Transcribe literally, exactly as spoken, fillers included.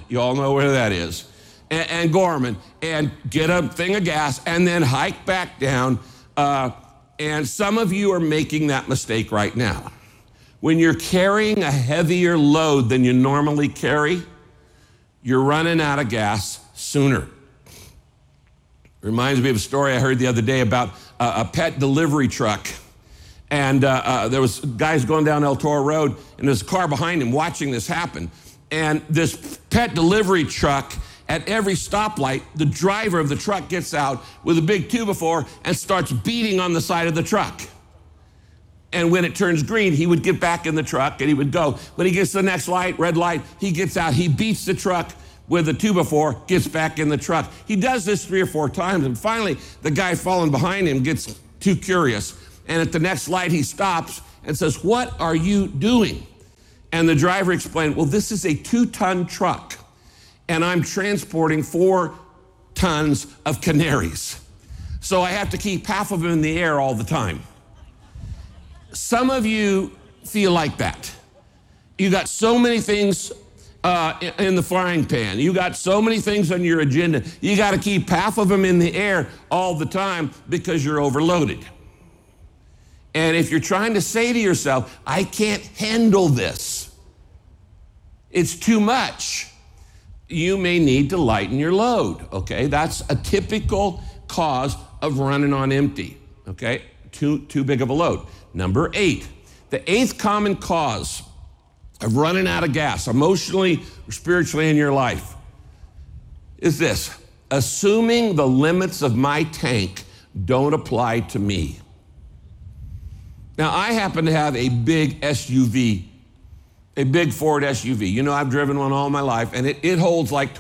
You all know where that is. And, and Gorman, and get a thing of gas, and then hike back down. Uh, and some of you are making that mistake right now. When you're carrying a heavier load than you normally carry, you're running out of gas sooner. Reminds me of a story I heard the other day about uh, a pet delivery truck. And uh, uh, there was guys going down El Toro Road, and there's a car behind him watching this happen. And this pet delivery truck, at every stoplight, the driver of the truck gets out with a big two before and starts beating on the side of the truck. And when it turns green, he would get back in the truck and he would go. When he gets to the next light, red light, he gets out. He beats the truck with a two before, gets back in the truck. He does this three or four times, and finally, the guy following behind him gets too curious. And at the next light, he stops and says, "What are you doing?" And the driver explained, "Well, this is a two-ton truck, and I'm transporting four tons of canaries. So I have to keep half of them in the air all the time." Some of you feel like that. You got so many things uh, in the frying pan. You got so many things on your agenda. You got to keep half of them in the air all the time because you're overloaded. And if you're trying to say to yourself, "I can't handle this, it's too much," you may need to lighten your load, okay? That's a typical cause of running on empty, okay? Too, too big of a load. Number eight, the eighth common cause of running out of gas, emotionally or spiritually in your life, is this: assuming the limits of my tank don't apply to me. Now, I happen to have a big S U V, a big Ford S U V. You know, I've driven one all my life, and it, it holds like